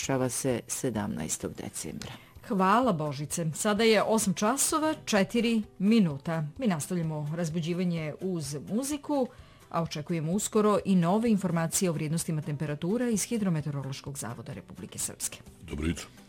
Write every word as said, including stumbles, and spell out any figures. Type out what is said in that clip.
završava se sedamnaestog decembra. Hvala Božice. Sada je osam časova, četiri minuta. Mi nastavljamo razbuđivanje uz muziku, a očekujemo uskoro i nove informacije o vrijednostima temperatura iz Hidrometeorološkog zavoda Republike Srpske. Dobro jutro.